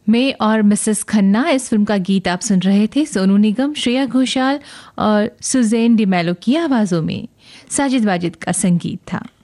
मैं और मिसेस खन्ना, इस फिल्म का गीत आप सुन रहे थे सोनू निगम, श्रेया घोषाल और सुजैन डिमेलो की आवाज़ों में। साजिद वाजिद का संगीत था।